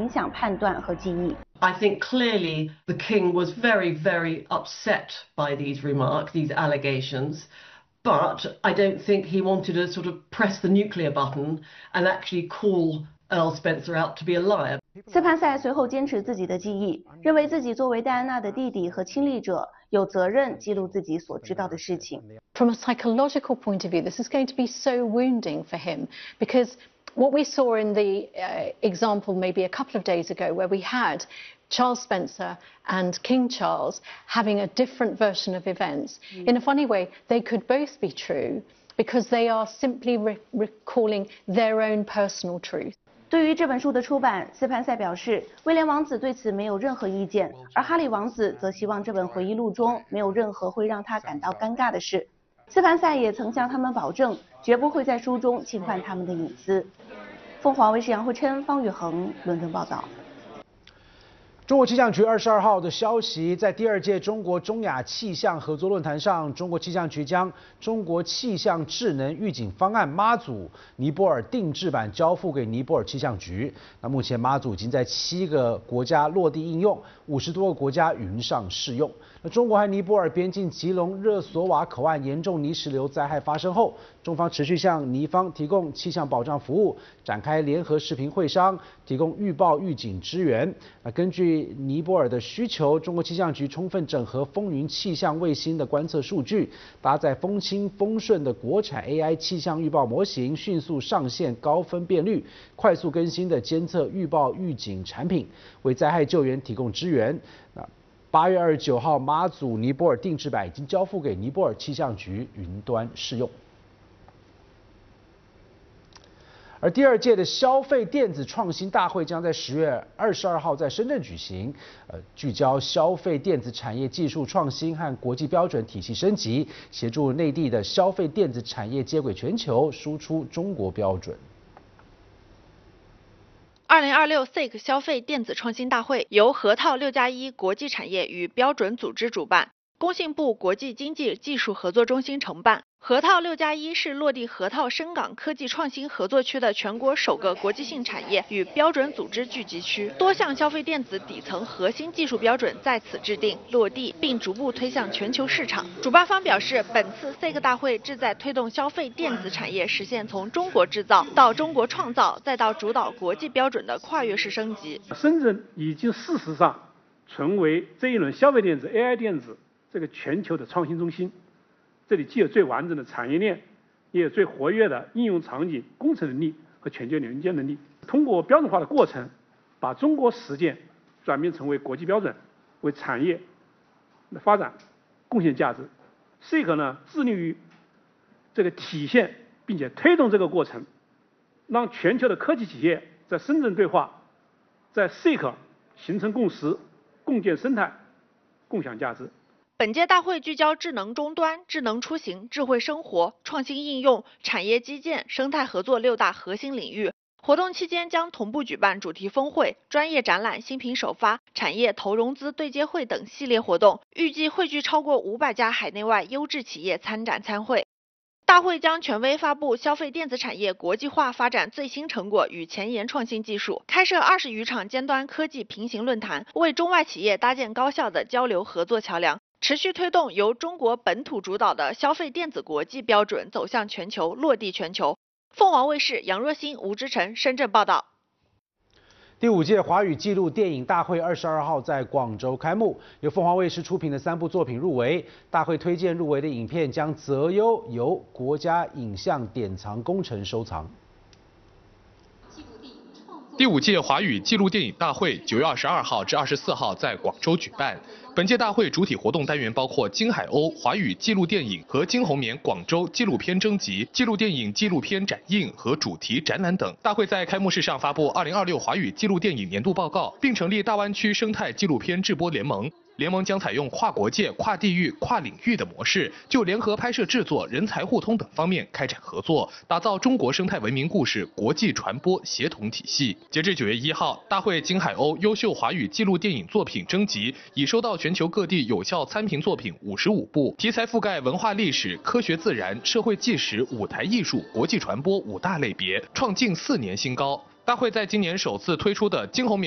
影响判断和记忆。 I think clearly the king was very, very upset by these remarks, these allegations. But I don't think he wanted to sort of press the nuclear button and actually call Earl Spencer out to be a liar. 斯潘塞随后坚持自己的记忆，认为自己作为戴安娜的弟弟和亲历者，有责任记录自己所知道的事情。 From a psychological point of view, this is going to be so wounding for him because what we saw in the example maybe a couple of days ago, where we had Charles Spencer and King Charles having a different version of events. In a funny way, they could both be true because they are simply recalling their own personal truth. 对于这本书的出版，斯潘塞表示，威廉王子对此没有任何意见，而哈里王子则希望这本回忆录中没有任何会让他感到尴尬的事。斯潘塞也曾向他们保证，绝不会在书中侵犯他们的隐私。凤凰卫视杨慧琛、方宇恒伦敦报道。 中国气象局22号的消息，在第2届中国中亚气象合作论坛上，中国气象局将中国气象智能预警方案妈祖尼泊尔定制版交付给尼泊尔气象局。那目前妈祖已经在7个国家落地应用，50多个国家云上试用。那中国和尼泊尔边境吉隆热索瓦口岸严重泥石流灾害发生后，中方持续向尼方提供气象保障服务，展开联合视频会商，提供预报预警支援。那根据尼泊尔的需求，中国气象局充分整合风云气象卫星的观测数据，搭载风清风顺的国产 AI 气象预报模型，迅速上线高分辨率、快速更新的监测预报预警产品，为灾害救援提供支援。8月29号，妈祖尼泊尔定制版已经交付给尼泊尔气象局云端试用。而第2届的消费电子创新大会将在10月22号在深圳举行，聚焦消费电子产业技术创新和国际标准体系升级，协助内地的消费电子产业接轨全球，输出中国标准。 2026 SIC 消费电子创新大会由核桃6+1国际产业与标准组织主办，工信部国际经济技术合作中心承办。核桃6+1是落地核桃深港科技创新合作区的全国首个国际性产业与标准组织聚集区，多项消费电子底层核心技术标准在此制定落地，并逐步推向全球市场。主办方表示，本次 SIC 大会旨在推动消费电子产业实现从中国制造到中国创造，再到主导国际标准的跨越式升级。 深圳已经事实上成为这一轮消费电子、AI 电子这个全球的创新中心。这里既有最完整的产业链，也有最活跃的应用场景、工程能力和全球连接能力。通过标准化的过程，把中国实践转变成为国际标准，为产业的发展贡献价值。SIC 呢，致力于这个体现并且推动这个过程，让全球的科技企业在深圳对话，在 SIC 形成共识，共建生态，共享价值。 本届大会聚焦智能终端、智能出行、智慧生活、创新应用、产业基建、生态合作6大核心领域。活动期间将同步举办主题峰会、专业展览、新品首发、产业投融资对接会等系列活动，预计汇聚超过500家海内外优质企业参展参会。大会将权威发布消费电子产业国际化发展最新成果与前沿创新技术，开设20余场尖端科技平行论坛，为中外企业搭建高效的交流合作桥梁。持续推动由中国本土主导的消费电子国际标准走向全球、落地全球。凤凰卫视杨若欣、吴之晨深圳报道。 第5届华语纪录电影大会22号在广州开幕，由凤凰卫视出品的3部作品入围。大会推荐入围的影片将择优由国家影像典藏工程收藏。 第5届华语纪录电影大会9月22号至24号在广州举办。本届大会主体活动单元包括金海鸥华语纪录电影和金红棉广州纪录片征集、纪录电影纪录片展映和主题展览等。大会在开幕式上发布2026华语纪录电影年度报告，并成立大湾区生态纪录片制播联盟。联盟将采用跨国界、跨地域、跨领域的模式，就联合拍摄制作、人才互通等方面开展合作，打造中国生态文明故事国际传播协同体系。截至9月1号，大会金海鸥优秀华语纪录电影作品征集已收到全球各地有效参评作品55部，题材覆盖文化历史、科学自然、社会纪实、舞台艺术、国际传播5大类别，创近4年新高。大会在今年首次推出的金红棉